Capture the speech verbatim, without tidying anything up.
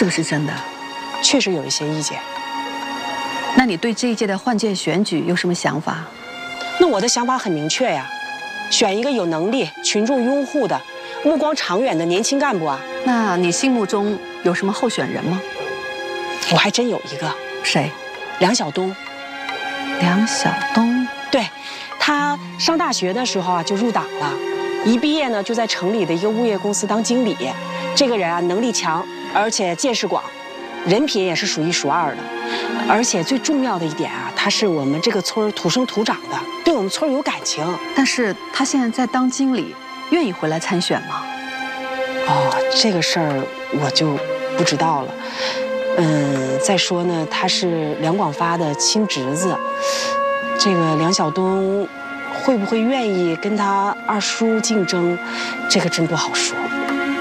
是不是真的？ 确实有一些意见。 那你对这一届的换届选举有什么想法？ 那我的想法很明确呀，选一个有能力、群众拥护的、目光长远的年轻干部啊。 那你心目中有什么候选人吗？ 我还真有一个。 谁？ 梁晓东。 梁晓东。 对，他上大学的时候啊就入党了，一毕业呢就在城里的一个物业公司当经理。这个人啊能力强，而且见识广，人品也是数一数二的。而且最重要的一点啊，他是我们这个村土生土长的，对我们村有感情。 但是他现在在当经理，愿意回来参选吗？ 哦，这个事儿我就不知道了。嗯，再说呢，他是梁广发的亲侄子，这个梁晓东会不会愿意跟他二叔竞争，这个真不好说。